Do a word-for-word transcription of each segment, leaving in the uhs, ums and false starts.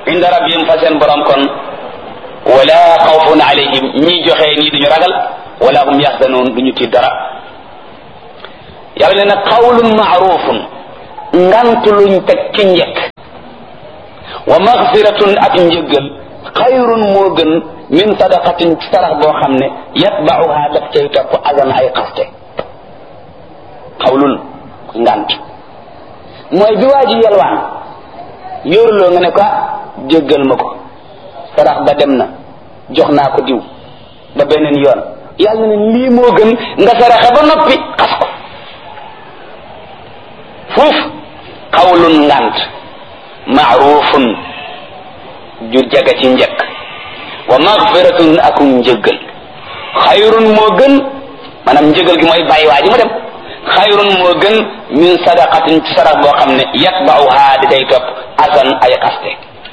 inda rabbihim fa seen borom kon wala xawfun alayhim ñi joxe nii duñu ragal wala hum yaxzanun duñu tiit dara. yàlla ne nag qawlun maarufun ngant luñ teg ci njëkk wa magfiratun ak njëggal xayrun moo gën min sadaqatin sarax boo xam ne yatba'uha daf cay topp azan ay xaste. xawlun ngant mooy bi waa ji yelwaan yóoruloo nga ne ko jéggal ma ko sarax ba dem na jox naa ko diw ba beneen yoon yàlla ne lii moo gën nga saraxe ba noppi xas ko foofu. xawlun ngant maarufun ju jaga ci njëkk wa magfiratun akum njëggal xayrun moo gën maanaam njëggal gi mooy bàyyi waa ji mu dem xayrun moo gën min sadaqatin ci sarax boo xam ne yatba'uha di day topp asan ay xaste.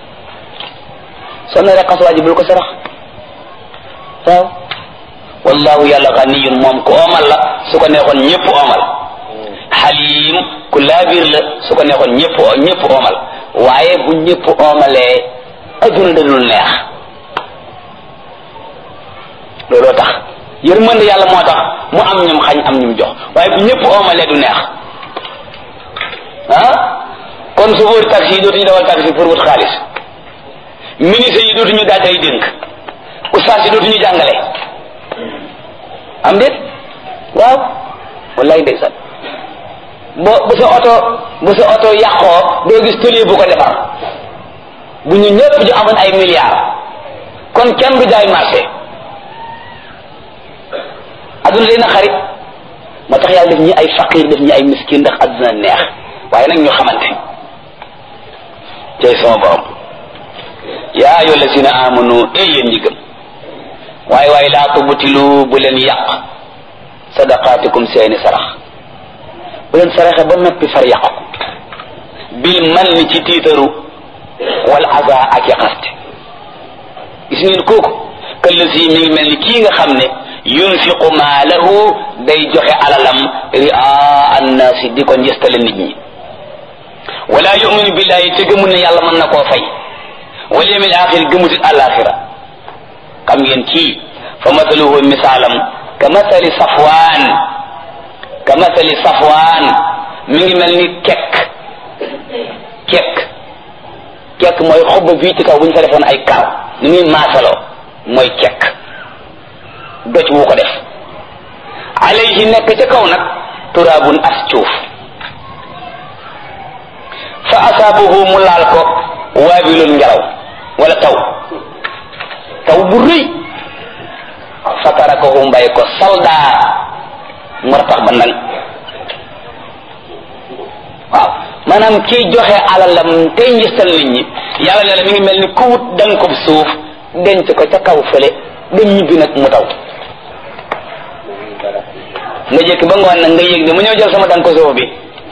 soo naree xas waa ji bul ko sarax waaw wallahu yàlla ganiyun moom ku oomal la su ko neexoon ñëpp oomal xalim ku laabir la su ko neexoon ñëpp ñëpp oomal waaye bu ñëpp oomalee adduna da dul neex looloo tax yërmande yàlla moo tax mu am ñum xañ am ñum jox waaye bu ñëpp oomalee du neex ah kon chauffeur taxi yi dootuñu dawal taxi pour wut xaalis ministre yi dootuñu daaj ay dénk ustaas yi dootuñu jàngale am déet waaw wallaay ndeysaan bo bu sa oto bu sa oto yàqoo doo gis tëli bu ko defar bu ñu ñëpp ñu amoon ay milliards kon kenn du jaay marché adduna day na xarit moo tax yàlla def ñi ay faqir def ñi ay miskin ndax adduna neex waaye nag ñu xamante cay sama borom yaa ayyuha allazina amanu ey yéen ñi gëm waaye waaye laa tubtilu bu leen yàq sadaqaatikum seeni sarax bu leen saraxe ba noppi far yàq ko bil man ni ci tiitaru wal aza ak i xaste gis ngeen kooku këllësi mi ngi mel ni kii nga xam ne yunfiqu maalahu day joxe alalam riaa annaasi di ko njëstale nit ñi wala yuminu billahi te gëmul ne yàlla mën na koo fay wal yawmil axir gëmutit alaxira xam ngeen kii fa mathaluhu misaalam ka mathali safwaan ka mathali safwaan mi ngi mel ni kekk kekk kekk mooy xob fii ci kaw bu ñu fa defoon ay karaw ni muy maasaloo mooy kekk doj wu ko def alayhi nekk ca kaw nag turaabun as cuuf fa asaabahu mu laal ko waabilun ngelaw wala taw taw bu rëy fa tarakahu mbay ko saldaa mu ratax ba nang waaw maanaam kiy joxe alalam tey njëstal nit ñi yàlla ne la mi ngi mel ni ku wut danga ko suuf denc ko ca kaw fële dem ñibbi nag mu taw nga jëkk ba ngoon nag nga yëg ne mu ñëw jël sama danga ko suuf bi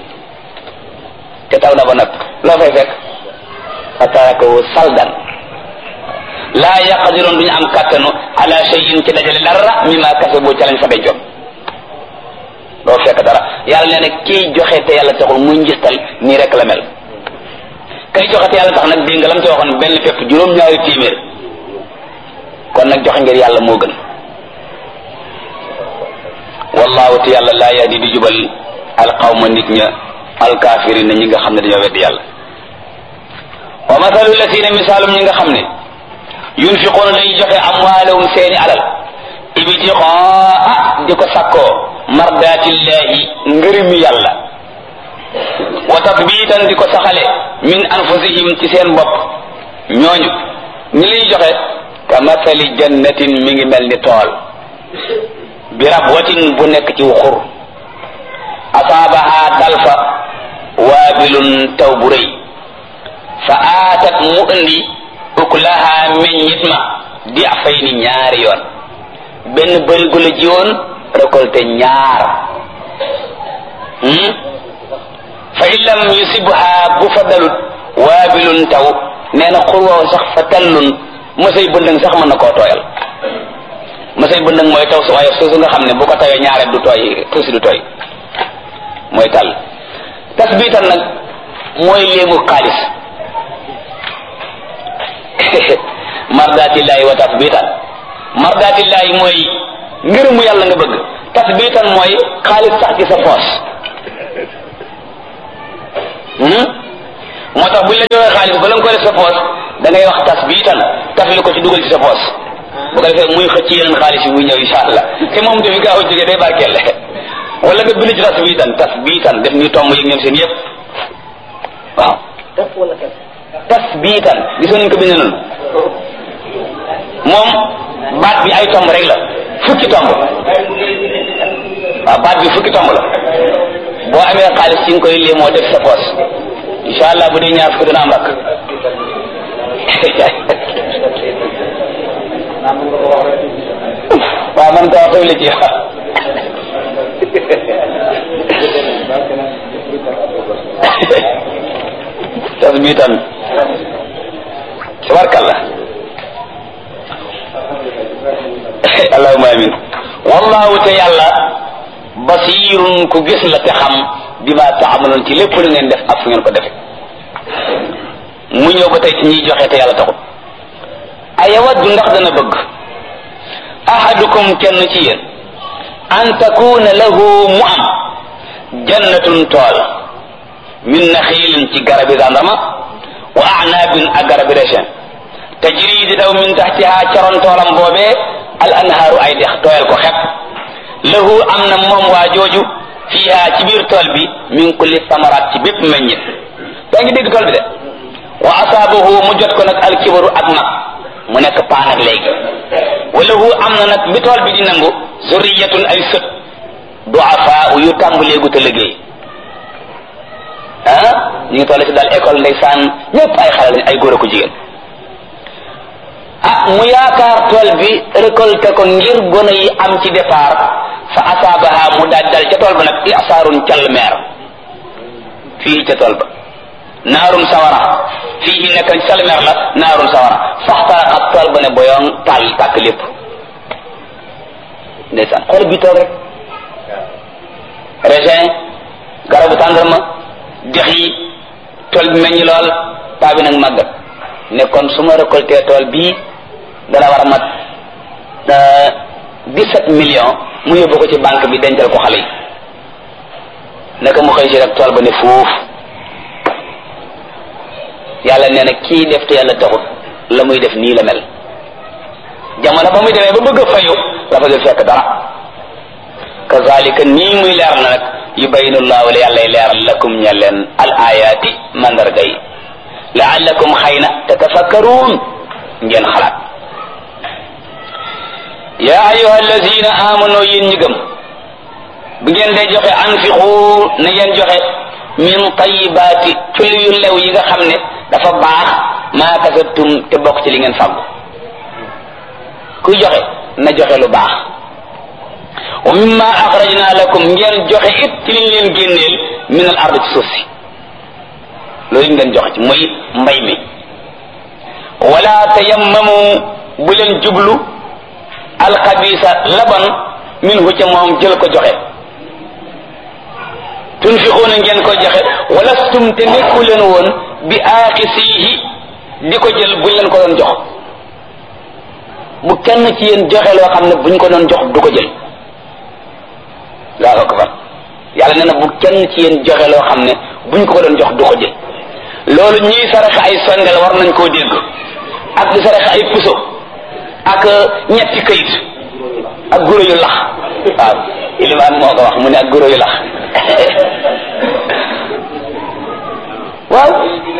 te taw na ba nag loo fay fekk fa tarakahu saldan laa yaqdiroon duñu am kàttanu ala shay'in ci dajale dara mimma kasabu ca lañ fa dencoon doo fekk dara yàlla nee na kiy joxe te yàlla taxul muy njistal nii rek la mel kay joxe te yàlla tax nag dégg nga lam ci waxoon benn fépp juróom-ñaari téeméer kon nag joxe ngir yàlla moo gën wallahu te yàlla laa yahdi di jubal alqawma nit ña alkaafirina ñi nga xam ne dañoo weddi yàlla wa mathalu lasina misaalum ñi nga xam ne yunfiquuna dañuy joxe amwaalahum seeni alal ibtixaa di ko sakkoo mardaatillahi ngërëmi yàlla wa tatbiitan di ko saxale min anfusihim ci seen bopp ñooñu ñi liy joxe ka mathali jannatin mi ngi mel ni tool bi rabwatin bu nekk ci xur asaabaha dalfa waabilun taw bu rëy fa aatat mu indi ukulaha meññit ma di afay ni ñaari yoon benn bërigo la jiwoon récolté ñaar fa in lam yusibha bu fa dalut waabilun taw nee na xur woow sax fa tallun mësay bëndëng sax mën na koo tooyal mësay bëndëng mooy taw su waaye suusu nga xam ne bu ko tawee ñaareel du tooy tuusi du tooy mooy tàll tasbiitan nag mooy léemu xaalis mardatillahi wa tasbitan mardatillahi mooy ngërëmu yàlla nga bëgg, tasbitan mooy xaalis sax ci sa poos. moo tax buñ la joxee xaalis ba la nga ko def sa poos da ngay wax tasbitan tafli ko ci dugal ci sa poos bu ko defee muy xëcc yeneen xaalis yi muy ñëw insha allah te moom dafi gaaw a jógee day barkeel wala nga bind ci tasbitan tasbitan def ñu tomb yi ñoom seen yëpp waaw tasbitan gisoon nañ ko bind noonu moom baat bi ay tomb rek la fukki tomb waaw baat bi fukki tomb la boo amee xaalis ci nga koy lii moo def sa poos insha allah bu dee ñaar fukki dina am rakk waaw man kaa xew la ci tasbitan tabarkalla allahumma amin wallahu te yàlla basirun ku gis la te xam bima taamaloon ci lépp lu ngeen def ak fu ngeen ko defe mu ñëw ba tey ci ñiy joxe te yàlla taxul ayawaddu ndax dana bëgg ahadukum kenn ci yéen an takuna lahu mu am jannatun tool min naxiilin ci garabi zandarma wa a'nabin ak garabi raisin tajri di daw min taxtiha caroon toolam boobee al anhaaru ay dex tooyal ko xepp lahu am na moom waa jooju fiha ci biir tool bi min kulli samaraat ci bépp meññit daa ngi dégg tool bi de wa asaabahu mu jot ko nag alkibaru ak mag mu nekk paan ak léegi walahu am na nag bi tool bi di nangu zurriyatun ay sët duafa yu tàmbaleegu te liggéey ah ñu ngi toll ci daal école ndeysaan ñëpp ay xale lañ ay góor ak jigéen ah mu yaakaar tool bi récolté ko ngir gone yi am ci départ fa asaabaha mu daal dal ca tool ba nag isaarun call meer fii ca tool ba naarum sawara fii nekk call meer la naarum sawara faxtaraxat tool ba ne boyoon taal tàkk lépp ndeysaan xool bi toog rek raisin garabu tàndarma dex yi tool bi meññ lool paa bi nag màggat ne kon su ma récolté tool bii dana war a mat dix-sept millions mu yóbbu ko ci banque bi dencal ko xale yi naka mu xëy si rek tool ba ne fuuf yàlla nee na kii def te yàlla taxut la muy def nii la mel jamono ba muy demee ba bëgg a fayu la fa fekk dara kazalika nii muy leer na nag yubayinu llahu la yàlla leeral lakum ña leen al ayaati mandarga yi laallakum xëy na tatafakkaruun ngeen xalaat yaa ayuha allazina amanu yéen ñi gëm bu ngeen dee joxe anfiqu na ngeen joxe min tayibaati ci yu lew yi nga xam ne dafa baax maa kasabtum te bokk ci li ngeen fàggu kuy joxe na joxe lu baax wa mimma axrajna lakum ngeen joxe it ci liñ leen génneel min al ard ci suuf si loolu ngeen joxe ci mooy mbay mi wala tayammamu bu leen jublu alxabisa laban minhu ca moom jël ko joxe tunfiquuna ngeen ko joxe walastum te nekku leen woon bi aaxisihi di ko jël buñ leen ko doon jox bu kenn ci yéen joxe loo xam ne buñ ko doon jox du ko jël laa ko fa yàlla nee na bu kenn ci yéen joxe loo xam ne buñ ko doon jox du ko jël loolu ñiy saraxa ay sondel war nañ koo dégg ak di saraxa ay puso ak ñetti këyit ak guro yu lax waaw ilimaan moo ko wax mu ne ak guro yu lax waaw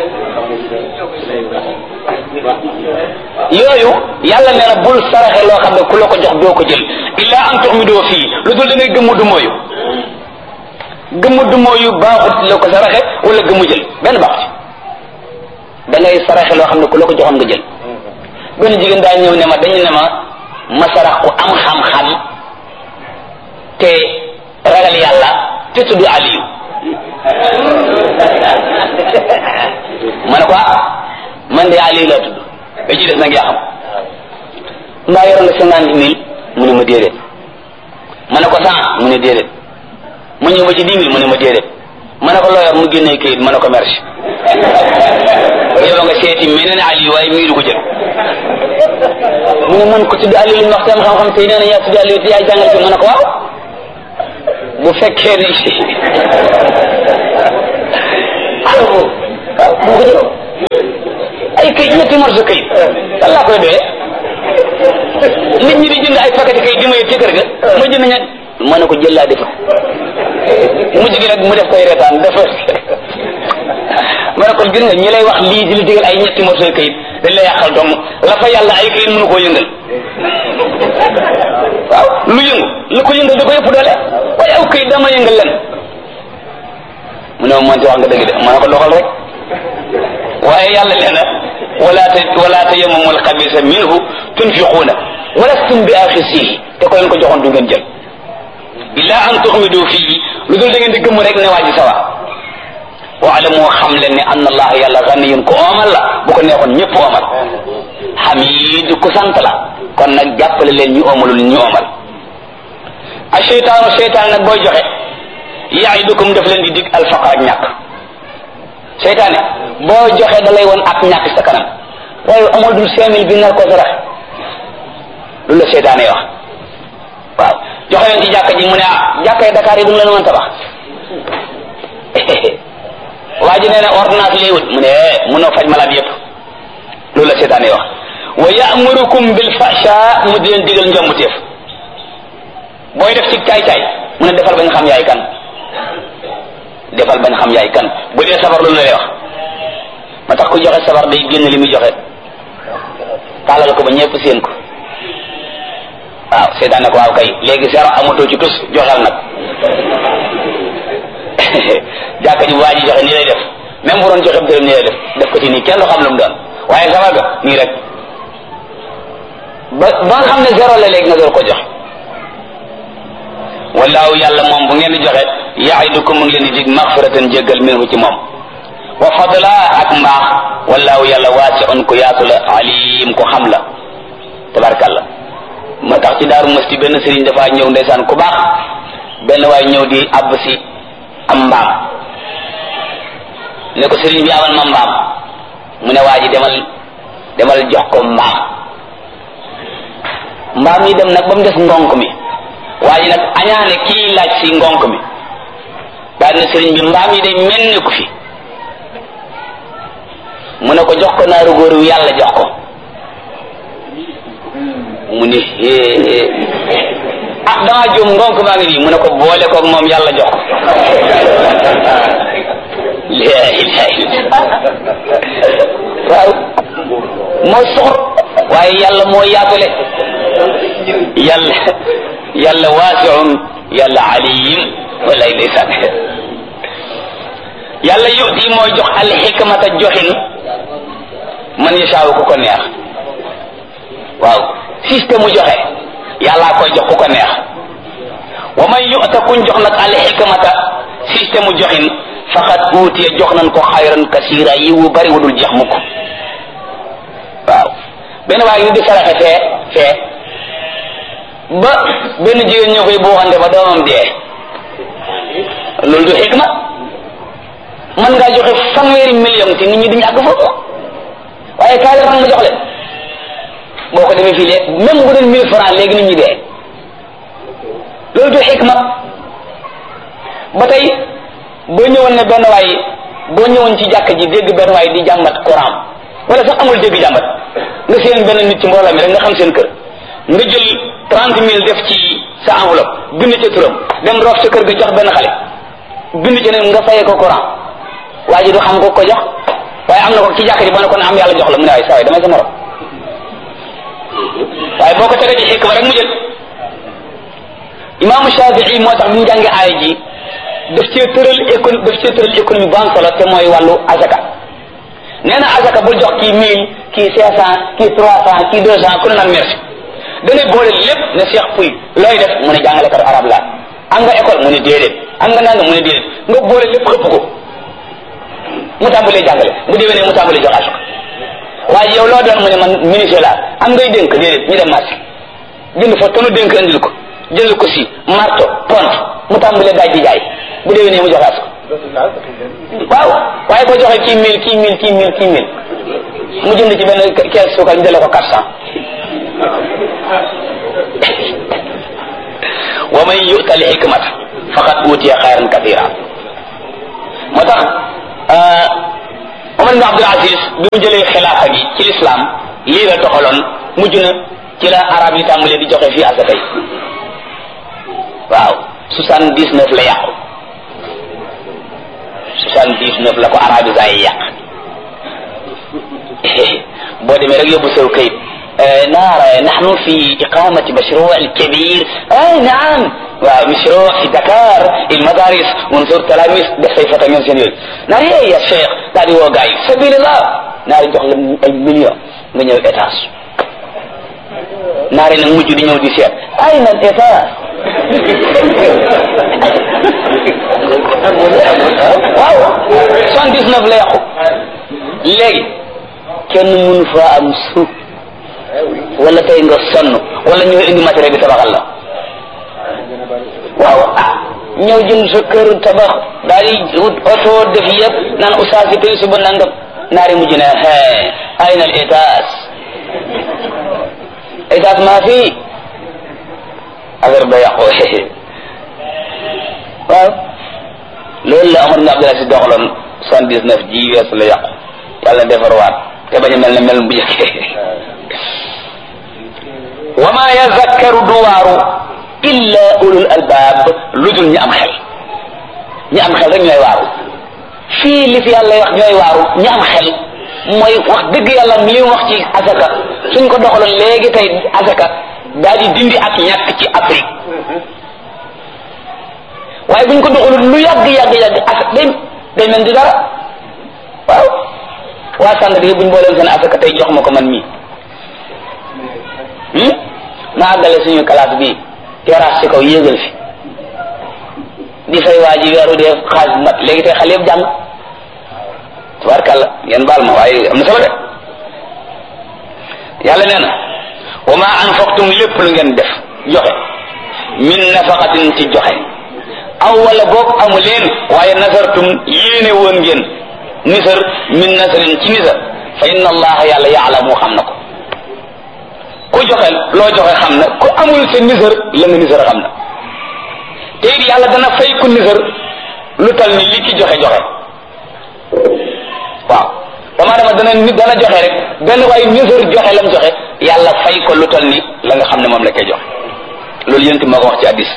yooyu yàlla nee na bul saraxe loo xam ne ku la ko jox doo ko jël illa an tuxmidoo fii lu dul da ngay gëmmu du mooyu gëmmu du mooyu baaxut la ko saraxe wala gëmmu jël benn baaxut da ngay saraxe loo xam ne ku la ko joxoon nga jël benn jigéen daa ñëw ne ma dañu ne ma ma sarax ku am xam-xam te ragal yàlla te tudd Aliyu ma ne ko man de Aliyu laa tudd ba ci des nag yaa xam mbaa yoroon nga cinquante mille mu ne ma déedéet ma ne ko cent mu ne déedéet mu ñëw ba ci dix mille mu ne ma déedéet ma ne ko loo yor mu génnee kayit ma ne ko merci yow nga seeti meneen Aliyu waaye mii du ko jël mu ne man ko tudd Aliou li ñu wax tam xam-xam tey nee na yaa tudd Aliou te yaay jàngale ci ma ne ko waaw bu fekkee ne waaw bu ko jël ay kayit ñetti morso kayit lan laa koy doyee nit ñi di jënd ay paquet kayit di may ci kër ga ma jënd ñett ma ne ko jël laa defut mujj gi nag mu def koy reetaan dafa ma ne kon gis nga ñi lay wax lii di la digal ay ñetti morso kayit dañ lay yàqal dong la fa yàlla ay kayit mënu koo yëngal waaw lu yëngu lu ko yëngal da ko yëpp doole waaye aw kayit dama yëngal len mu ne ma mënti wax nga dëgg de ma ne ko doxal rek waaye yàlla nee na wala ta wala tayammamul xabisa minhu tunfiquuna walastum bi axisihi te ko leen ko joxoon du ngeen jël illa an tuxmidu fii lu dul da ngeen di gëmm rek ne waa ji sawa waalamu xam leen ne anna allah yàlla ganiyun ko oomal la bu ko neexoon ñëpp oomal xamid ku sant la kon nag jàppale leen ñu oomalul ñu oomal a cheytaanu cheytaan nag booy joxe yaidukum daf leen di dig alfaqar ak ñàkk seytaane boo joxe da lay woon ak ñàkk sa kanam waaye amul dul cinq mille bi nar ko sarax loolu la seytaane wax waaw joxe leen ci jàkka ji mu ne ah jàkka yi Dakar yi du la mën tabax waa ji nee na ordonnance lay wut mu ne mënoo faj malade yëpp loolu la seytaane wax wa ya'murukum bil fahsha mu di leen digal njombuteef booy def ci caay caay mu ne defal bañ xam yaay kan defal bañ xam yaay kan bu dee sabar loolu la lay wax ma tax ku joxe sabar day génn li muy joxe tàllal ko ba ñëpp seen ko waaw seetaan ne ko waaw kay léegi zéro amatoo ci tus joxal nag jàkka ji bu waa ji joxe nii lay def même bu doon joxe dërëm nii lay def def ko ci nii kenn du xam lu mu doon waaye sabar ga nii rek ba ba nga xam ne zéro la léegi nga door ko jox wallaahu yàlla moom bu ngeen di joxe yaidukum mu ngi leen di dig maxfiratan jéggal minhu ci moom wa fadla ak mbaax wallaahu yàlla waasi'un ku yaatu la alim ku xam la tabarkàlla ma tax ci daaru masti benn sëriñ dafa ñëw ndeysaan ku baax benn waay ñëw di àbb si am mbaam ne ko sëriñ bi amal ma mbaam mu ne waa ji demal demal jox ko mbaam mbaam yi dem nag ba mu des ngonk mi waa ji nag añaane kii laaj si ngonk mi daal ne sëriñ bi mbaam yi day mel ni ku fi mu ne ko jox ko naaru góor wi yàlla jox ko mu ne ah damaa juum ngonk maa ngi nii mu ne ko boole koog moom yàlla jox ko la ilaha illallah waaw mooy soxor waaye yàlla moo yaatule yàlla yàlla waasi'un yàlla aliyim walay ndeysaan yàlla yu'ti mooy jox al hikmata joxin man yashaawu ku ko neex waaw système mu joxe yàllaa koy jox ku ko neex wa man yu'ta kuñ jox nag al hikmata système mu joxin faqad uutiya jox nañ ko xayran kasira yi wu bari wu dul jeex mukk waaw benn waaye ni di saraxe fee fee ba benn jigéen ñoo koy buuxante ba doomam dee loolu du xikma mën ngaa joxe fanweeri million te nit ñi duñu àgg foofu waaye kaay la ma jox leen boo ko defee fii léegi même bu doon mille francs léegi nit ñi dee loolu du xikma ba tey boo ñëwoon ne benn waay boo ñëwoon ci jàkk ji dégg benn waay di jàmbat Coran wala sax amul dégg jàmbat nga seen benn nit ci mbooloo mi rek nga xam seen kër nga jël trente mille def ci sa enveloppe bind ca turam dem roof sa kër ga jox benn xale bind ci ne nga fayee ko Coran waa ji du xam ko ko jox waaye am na ko ci jàkk ji boo ne ko ne am yàlla jox la mu ne waaye saa waay damay sa morom waaye boo ko tegee ci xikma rek mu jël imaamu Shafii moo tax bi ñu jàngee aaya ji daf cee tëral écon daf cee tëral économie bu am solo te mooy wàllu azaka nee na azaka bul jox kii mille kii cinq cent kii trois cent kii deux cent ku ne naan merci danay boole lépp ne Cheikh Pouy looy def mu ne jàngalekat arab la am nga école mu ne déedéet am nga nanga mu ne déedéet nga boole lépp xëpp ko mu tàmbalee jàngale bu déwénee mu tàmbalee jox azaka waaye yow loo doon mu ne man ministre la am ngay dénk déedéet ñu dem marché jënd fa tonu dénk andil ko jël ko si marto pont mu tàmbalee daaj di jaay bu déwénee mu joxaat ko waaw waaye boo joxee kii mille kii mille kii mille kii mille mu jënd ci benn kees suukar ñu delloo ko quatre cent wa man yu'ta al hikmata faqad utiya xayran kathira. moo tax Omar ibn Abdul Aziz bi mu jëlee xilaafa gi ci l'islam lii la doxaloon, mujj na ci la arab yi tàmbalee di joxe fii asaka yi. waaw soixante-dix-neuf la yàqu, soixante-dix-neuf la ko arabisa yi yàq. boo demee rek yóbbu sew kayit نرى نحن في إقامة مشروع كبير. أي نعم، ومشروع في دكار المدارس ونزور تلاميذ بصيفة من سنين. نرى يا شيخ تاري وقاي سبيل الله نرى دخل المليون من الإتاس. نرى نموجود نيو دي سير أين الإتاس؟ واو سانتيس نفلا يخو لي كن منفا أمسو wala tey nga sonn wala ñëw indi matériel bi tabaxal la. waaw ah ñëw jënd sa kër tabax daal di wut oto def yëpp naan oustaz si tey suba nangam naari mujj na hee ayna al étage étage maa fi affaire ba yàqu. waaw loolu la Omar ibn Abdul Aziz doxaloon soixante-dix-neuf ji weesu la yàqu, yàlla defarwaat te bañ a mel ne mel bu jëkkee. wa ma yazakkaru duwaaru illa ulul albaab, lu dul ñi am xel. ñi am xel rek ñooy waaru fii li fi yàlla wax ñooy waaru ñi am xel. mooy wax dëgg yàlla li mu wax ci asaka suñ ko doxaloon léegi tey asaka daal di dindi ak ñàkk ci Afrique. waaye buñ ko doxaloon lu yàgg yàgg yàgg asaka day day mel di dara. waaw waa sànq bi buñ booleen seen asaka tey jox ma ko man mii. ma àggale suñu classe bi terrasse ci kaw yéegal fi di fay waa ji weeru dee xaalis mat léegi tey xale yëpp jàng tubaarkàlla ngeen baal ma waaye am na solo de. yàlla nee na wa ma anfaqtum lépp lu ngeen def joxe min nafaqatin ci joxe aw wala boog amu leen waaye nasartum yéene woon ngeen nisar min nasarin ci nisar fa inna allaha yàlla yaalamu xam na ko. ku joxe loo joxe xam na, ku amul sa nisar la nga nisar xam na. te it yàlla dana fay ku nisar lu tal ni li ki joxe joxe. waaw dama dama dana nit dana joxe rek benn waaye nisar joxe lam joxe yàlla fay ko lu tal ni la nga xam ne moom la koy joxe. loolu yéen moo ko wax ci hadiis.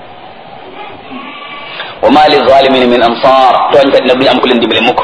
wa ma li zalimin min ansar, tooñkat nag duñu am ku leen dimbale mukk.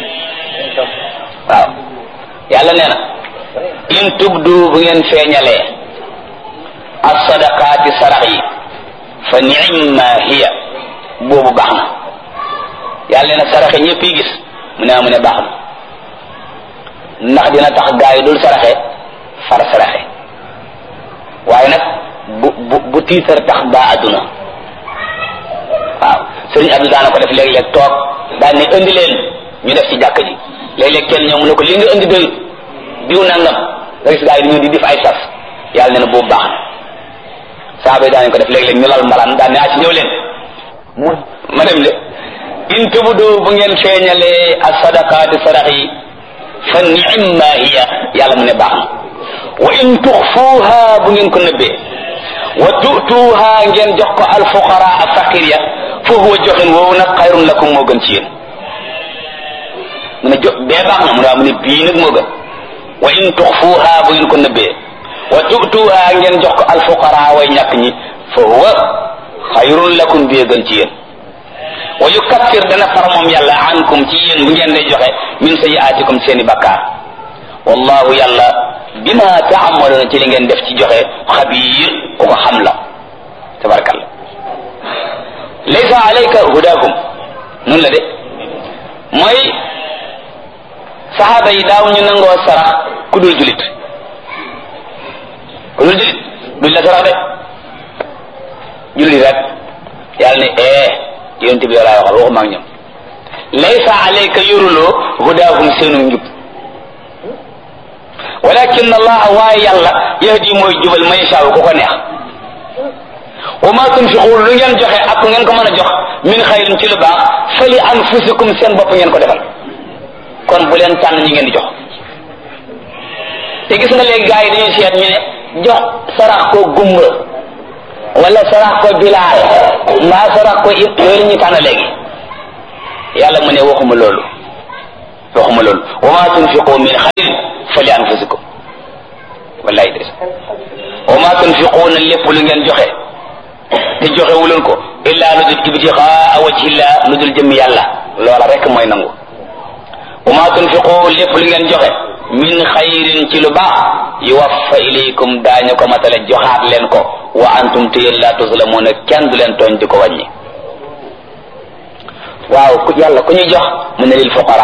waaw yàlla nee na in tubdu bu ngeen feeñalee as-sadaqaati sarax yi fa ni'ma hiya, boobu baax na. yàlla nee na saraxe ñëpp yi gis mu ne mu ne baax na, ndax dina tax gaa yi dul saraxe far saraxe. waaye nag bu bu bu tiitar tax baa adduna. waaw sëriñ Abdou daana ko def léeg-léeg toog daan ne indi leen ñu def ci jàkk ji, léeg-léeg kenn ñëw mu ne ko li nga indi doyut diw nangam nga gis gaa yi dañoo di def ay sas. yàlla nee na boobu baax na. saaba yi daan ko def léeg-léeg ñu lal mbalaan daan ne ah ci ñëw leen mu ma dem de in tubdu bu ngeen feeñalee as-sadaqaati sarax yi fa ni'ma hiya, yàlla mu ne baax na. wa in tuxfuuha bu ngeen ko nëbbee wa tu'tuuha ngeen jox ko al-fuqara ak-faqir ya fa huwa joxin woowu nag xayrun lakum moo gën ci yéen. mu ne jo bee baax na mu ne waaw mu ne bii nag moo gën. wa in tuxfuuha bu ngeen ko nëbbee wa tu'tuuha ngeen jox ko al-fuqara way ñàkk ñi fa huwa xayrun lakum bii gën ci yéen. wa yukaffir dana far moom yàlla ankum ci yéen bu ngeen day joxe min sayyi'aatikum seeni bakkaar. wallahu yàlla bima ta'maluna ci li ngeen def ci joxe xabiir ku ko xam la tabarakalla. laysa alayka hudaahum noonu la de mooy saxaaba yi daaw ñu nangoo sarax ku dul julit ku dul julit duñ la sarax de julit rek. yàlla ne eh yonent bi laa waxal waxuma ak ñoom. laysa alayka yoruloo hudaahum seenu njub walakin allah waaye yàlla yahdi mooy jubal man yashaa ku ko neex. wa ma tunfiqu lu ngeen joxe ak ngeen ko mën a jox min xayrin ci lu baax fa li anfusikum seen bopp ngeen ko defal. kon bu leen tànn ñi ngeen di jox. te gis nga léegi gars yi dañuy seet ñu ne jox sarax ko gumba wala sarax ko bilaal mbaa sarax ko it loolu ñu tànn léegi yàlla mu ne waxuma loolu waxuma loolu wa ma tunfiqu min xayrin fa li anfusikum wallahi des wa ma tunfiquuna lépp lu ngeen joxe te joxe wuleen ko illa lu dul ibtixaa wajhillah lu dul jëm yàlla loola rek mooy nangu wa ma tunfiqu lépp lu ngeen joxe min xayrin ci lu baax yuwaffa ilaykum daañu ko matale joxaat leen ko wa antum te yéen laa tuzlamuuna kenn du leen tooñ di ko wàññi waaw ku yàlla ku ñuy jox mu ne lil fuqara